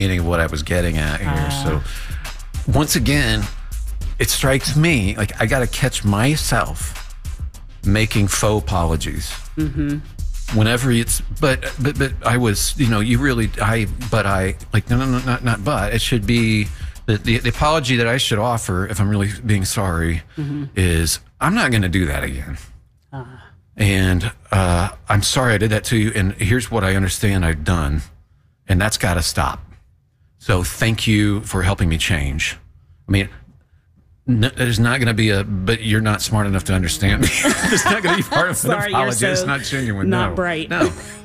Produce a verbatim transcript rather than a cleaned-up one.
meaning what I was getting at here. Uh. So once again, it strikes me like I got to catch myself making faux apologies. Mm-hmm. Whenever it's, but, but, but I was, you know, you really, I, but I, like, no, no, no, not, not, but it should be the, the, the apology that I should offer if I'm really being sorry mm-hmm. is I'm not going to do that again. Uh. And, uh, I'm sorry I did that to you. And here's what I understand I've done. And that's got to stop. So thank you for helping me change. I mean, no, there's not going to be a, but you're not smart enough to understand me. It's not going to be part of an apology. So it's not genuine. Not no. bright. No.